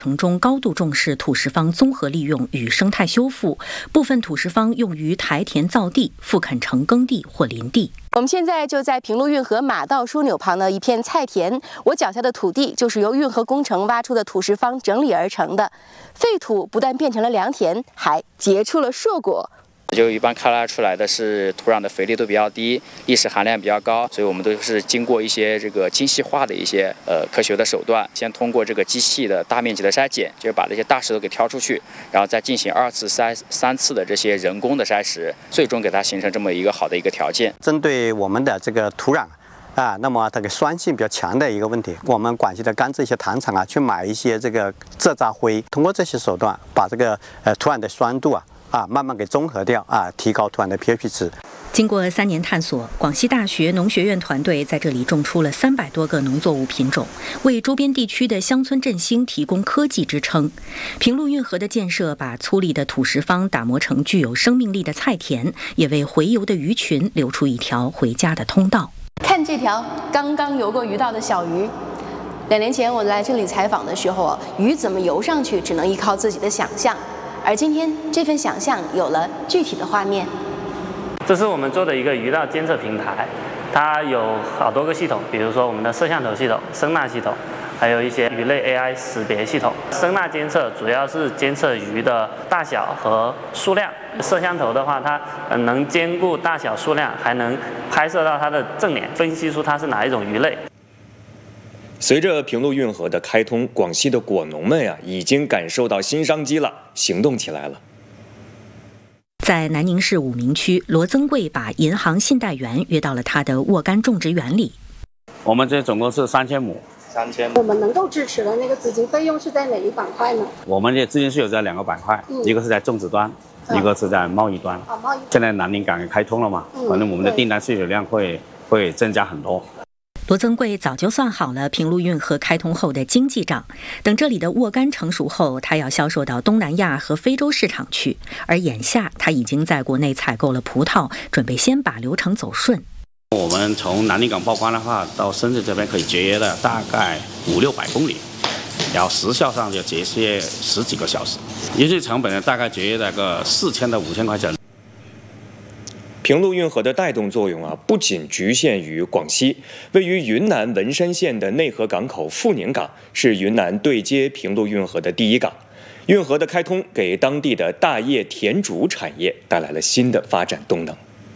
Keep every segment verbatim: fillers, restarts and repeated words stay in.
程中高度重视土石方综合利用与生态修复，部分土石方用于台田造地、复垦成耕地或林地。 我们现在就在平陆运河马道枢纽旁的一片菜田，我脚下的土地就是由运河工程挖出的土石方整理而成的。废土不但变成了良田，还结出了硕果。 就一般开发出来的是土壤的肥力度比较低，砾石含量比较高，所以我们都是经过一些这个精细化的一些呃科学的手段，先通过这个机器的大面积的筛检，就是把这些大石头给挑出去，然后再进行二次、三三次的这些人工的筛石，最终给它形成这么一个好的一个条件。 针对我们的这个土壤啊，那么这个酸性比较强的一个问题，我们广西的甘蔗一些糖厂啊，去买一些这个蔗渣灰，通过这些手段把这个呃土壤的酸度啊。啊，慢慢给中和掉啊，提高土壤的 pH 值。 经过三年探索，广西大学农学院团队在这里种出了三百多个农作物品种，为周边地区的乡村振兴提供科技支撑。平陆运河的建设把粗粝的土石方打磨成具有生命力的菜田，也为洄游的鱼群留出一条回家的通道。 看这条刚刚游过鱼道的小鱼。两年前我来这里采访的时候，鱼怎么游上去，只能依靠自己的想象。而今天这份想象有了具体的画面。 这是我们做的一个鱼道监测平台，它有好多个系统，比如说我们的摄像头系统、声呐系统，还有一些鱼类 A I 识别系统。声呐监测主要是监测鱼的大小和数量，摄像头的话，它能兼顾大小数量，还能拍摄到它的正脸，分析出它是哪一种鱼类。 随着平陆运河的开通，广西的果农们呀、啊，已经感受到新商机了，行动起来了。 在南宁市武鸣区，罗增贵把银行信贷员约到了他的沃柑种植园里。 我们这总共是三千亩。 三千。我们能够支持的那个资金费用是在哪一板块呢？ 我们这资金是有在两个板块，嗯、一个是在种植端，嗯、一个是在贸易端。 啊，贸易。 现在南宁港也开通了嘛，嗯、反正我们的订单需求量会会增加很多。 罗增贵早就算好了平陆运河开通后的经济账，等这里的沃柑成熟后，他要销售到东南亚和非洲市场去。而眼下，他已经在国内采购了葡萄，准备先把流程走顺。 我们从南宁港报关的话，到深圳这边可以节约了大概五六百公里，然后时效上就节约十几个小时，运输成本呢大概节约了个四千到五千块钱。 平陆运河的带动作用啊，不仅局限于广西，位于云南文山县的内河港口富宁港是云南对接平陆运河的第一港。运河的开通给当地的大叶田竹产业带来了新的发展动能。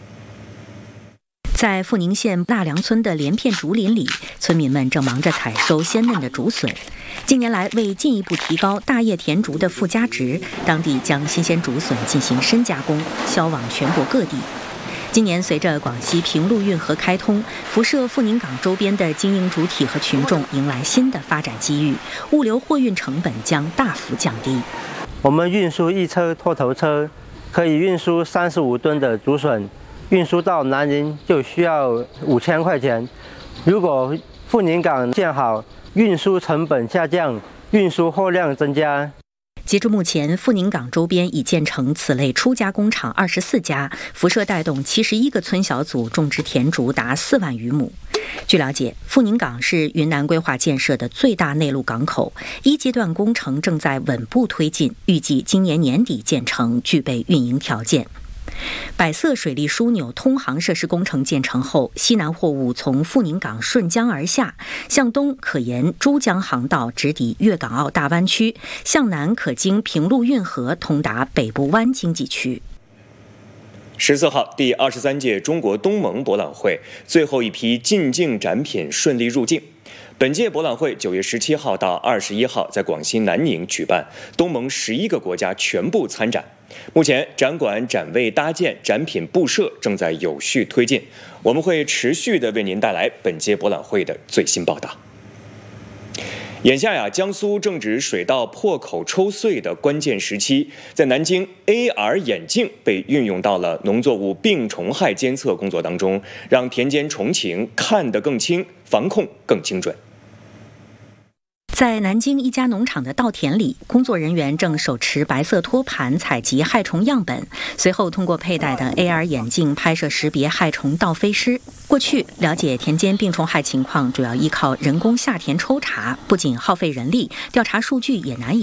在富宁县大梁村的连片竹林里，村民们正忙着采收鲜嫩的竹笋。近年来，为进一步提高大叶田竹的附加值，当地将新鲜竹笋进行深加工，销往全国各地。今年随着广西平陆运河开通，辐射富宁港周边的经营主体和群众迎来新的发展机遇，物流货运成本将大幅降低。 我们运输一车拖头车可以运输三十五吨的竹笋，运输到南宁就需要五千块钱。如果富宁港建好，运输成本下降，运输货量增加。 截至目前，富宁港周边已建成此类初加工厂二十四家，辐射带动七十一个村小组种植田竹达四万余亩。据了解，富宁港是云南规划建设的最大内陆港口，一阶段工程正在稳步推进，预计今年年底建成，具备运营条件。百色水利枢纽通航设施工程建成后，西南货物从富宁港顺江而下，向东可沿珠江航道直抵粤港澳大湾区，向南可经平陆运河通达北部湾经济区。 十四号，第二十三届中国东盟博览会最后一批进境展品顺利入境。本届博览会九月十七号到二十一号在广西南宁举办，东盟十一个国家全部参展。目前展馆展位搭建、展品布设正在有序推进，我们会持续的为您带来本届博览会的最新报道。眼下呀，江苏正值水稻破口抽穗的关键时期，在南京 A R 眼镜被运用到了农作物病虫害监测工作当中，让田间虫情看得更清，防控更精准。 在南京一家农场的稻田里，工作人员正手持白色托盘采集害虫样本，随后通过佩戴的 A R 眼镜拍摄识别害虫倒飞虱。过去了解田间病虫害情况主要依靠人工下田抽查，不仅耗费人力，调查数据也难以